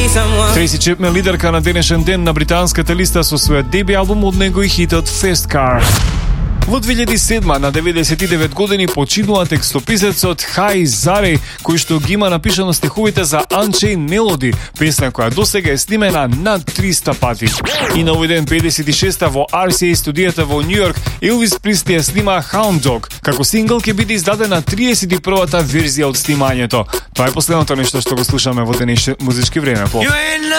Трейси Чепмен, лидерка на денешен ден на британската листа со својот деби албум, од него и хитот Fast Car. Во 2007 на 99 години починува текстописецот Хаи Заре, кој што ги има напишано стиховите за Unchained Melody, песна која досега е снимена над 300 пати. И на овој ден 56-та во RCA студијата во Нью Йорк, Елвис Пресли ја снима Hound Dog. Како сингл ќе биде издадена 31-та верзија од снимањето. Тоа е последното нешто што го слушаме во денешен музички време.